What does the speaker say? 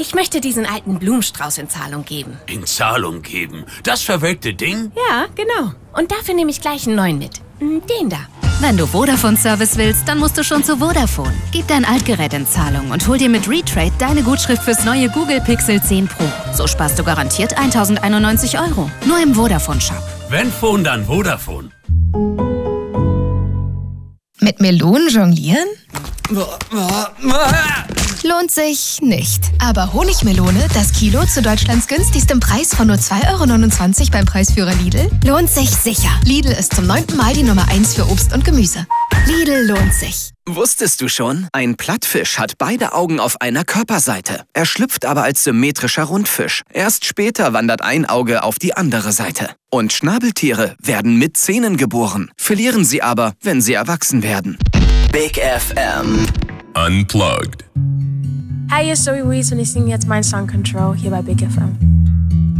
Ich möchte diesen alten Blumenstrauß in Zahlung geben. In Zahlung geben? Das verwelkte Ding? Ja, genau. Und dafür nehme ich gleich einen neuen mit. Den da. Wenn du Vodafone-Service willst, dann musst du schon zu Vodafone. Gib dein Altgerät in Zahlung und hol dir mit Retrade deine Gutschrift fürs neue Google Pixel 10 Pro. So sparst du garantiert 1.091 €. Nur im Vodafone-Shop. Wenn Phone, dann Vodafone. Mit Melonen jonglieren? Lohnt sich nicht. Aber Honigmelone, das Kilo zu Deutschlands günstigstem Preis von nur 2,29 € beim Preisführer Lidl, lohnt sich sicher. Lidl ist zum 9. Mal die Nummer 1 für Obst und Gemüse. Lidl lohnt sich. Wusstest du schon? Ein Plattfisch hat beide Augen auf einer Körperseite. Er schlüpft aber als symmetrischer Rundfisch. Erst später wandert ein Auge auf die andere Seite. Und Schnabeltiere werden mit Zähnen geboren, verlieren sie aber, wenn sie erwachsen werden. Big FM Unplugged. Hi, hier ist Zoe Wees und ich singe jetzt meinen Song Control hier bei Big FM.